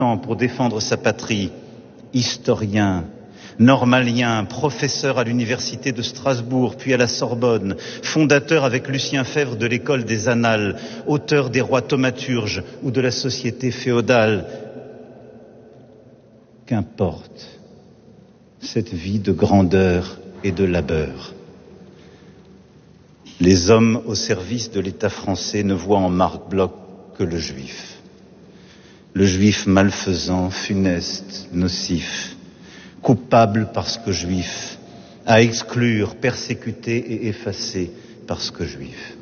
pour défendre sa patrie, historien, normalien, professeur à l'université de Strasbourg, puis à la Sorbonne, fondateur avec Lucien Febvre de l'école des Annales, auteur des rois thaumaturges ou de la société féodale. Qu'importe cette vie de grandeur et de labeur. Les hommes au service de l'État français ne voient en Marc Bloch que le juif. Le juif malfaisant, funeste, nocif, coupable parce que juif, à exclure, persécuter et effacer parce que juif.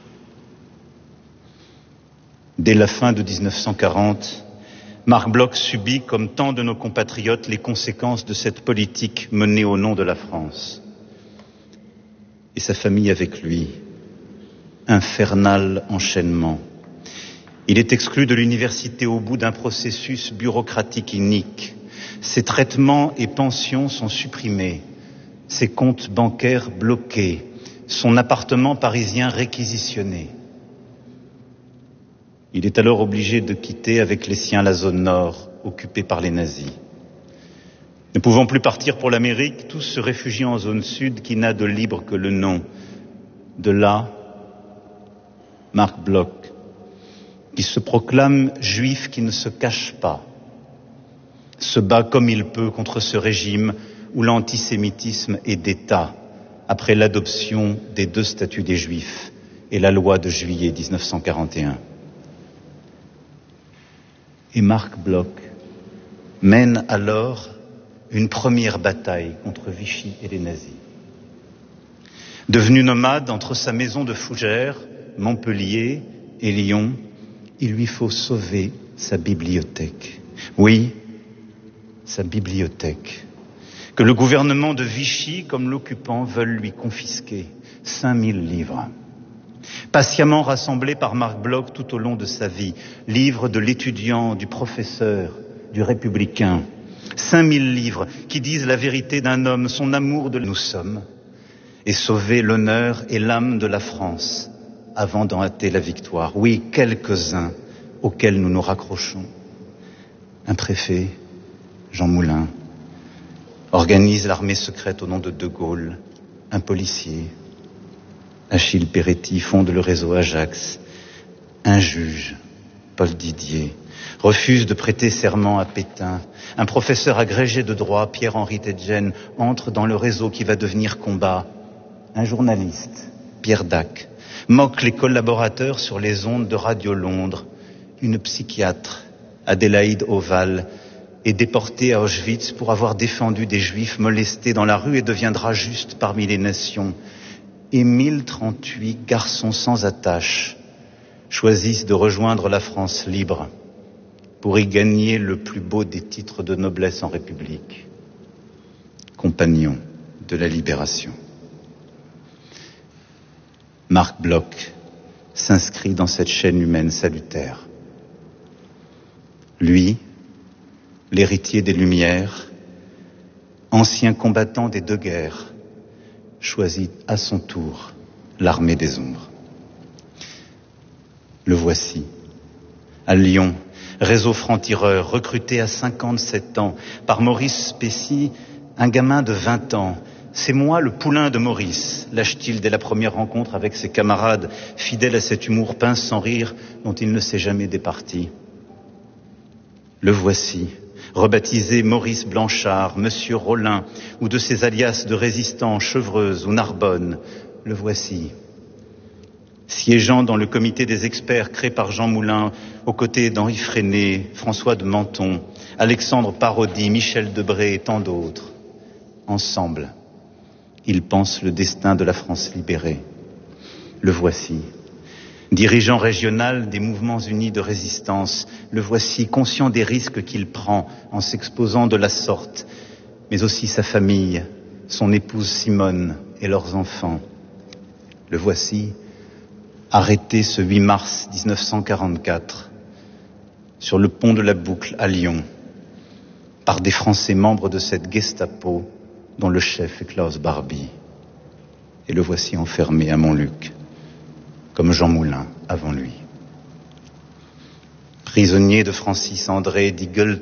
Dès la fin de 1940, Marc Bloch subit, comme tant de nos compatriotes, les conséquences de cette politique menée au nom de la France. Et sa famille avec lui. Infernal enchaînement. Il est exclu de l'université au bout d'un processus bureaucratique inique. Ses traitements et pensions sont supprimés. Ses comptes bancaires bloqués. Son appartement parisien réquisitionné. Il est alors obligé de quitter avec les siens la zone nord, occupée par les nazis. Ne pouvant plus partir pour l'Amérique, tous se réfugient en zone sud qui n'a de libre que le nom. De là, Marc Bloch, qui se proclame juif qui ne se cache pas, se bat comme il peut contre ce régime où l'antisémitisme est d'État après l'adoption des 2 statuts des Juifs et la loi de juillet 1941. Et Marc Bloch mène alors une première bataille contre Vichy et les nazis. Devenu nomade entre sa maison de Fougères, Montpellier et Lyon, il lui faut sauver sa bibliothèque. Oui, sa bibliothèque, que le gouvernement de Vichy, comme l'occupant, veulent lui confisquer. 5000 livres. Patiemment rassemblés par Marc Bloch tout au long de sa vie. Livres de l'étudiant, du professeur, du républicain. 5000 livres qui disent la vérité d'un homme, son amour de nous sommes, et sauver l'honneur et l'âme de la France avant d'en hâter la victoire. Oui, quelques-uns auxquels nous nous raccrochons. Un préfet, Jean Moulin, organise l'armée secrète au nom de De Gaulle. Un policier, Achille Péretti, fonde le réseau Ajax. Un juge, Paul Didier, refuse de prêter serment à Pétain. Un professeur agrégé de droit, Pierre-Henri Tedjen, entre dans le réseau qui va devenir Combat. Un journaliste, Pierre Dac, moque les collaborateurs sur les ondes de Radio Londres. Une psychiatre, Adélaïde Oval, est déportée à Auschwitz pour avoir défendu des juifs molestés dans la rue et deviendra juste parmi les nations. Et 1038 garçons sans attache choisissent de rejoindre la France libre pour y gagner le plus beau des titres de noblesse en République. Compagnons de la libération. Marc Bloch s'inscrit dans cette chaîne humaine salutaire. Lui, l'héritier des Lumières, ancien combattant des 2 guerres, choisit à son tour l'armée des ombres. Le voici, à Lyon, réseau franc-tireur, recruté à 57 ans par Maurice Spessy, un gamin de 20 ans. C'est moi le poulain de Maurice, lâche-t-il dès la première rencontre avec ses camarades, fidèle à cet humour pince sans rire dont il ne s'est jamais départi. Le voici, rebaptisé Maurice Blanchard, Monsieur Rollin, ou de ses alias de résistants, Chevreuse ou Narbonne. Le voici, siégeant dans le comité des experts créé par Jean Moulin, aux côtés d'Henri Freinet, François de Menton, Alexandre Parodi, Michel Debré et tant d'autres. Ensemble, ils pensent le destin de la France libérée. Le voici, dirigeant régional des mouvements unis de résistance. Le voici, conscient des risques qu'il prend en s'exposant de la sorte, mais aussi sa famille, son épouse Simone et leurs enfants. Le voici, arrêté ce 8 mars 1944, sur le pont de la Boucle à Lyon, par des Français membres de cette Gestapo, dont le chef est Klaus Barbie. Et le voici enfermé à Montluc, comme Jean Moulin avant lui. Prisonnier de Francis André, dit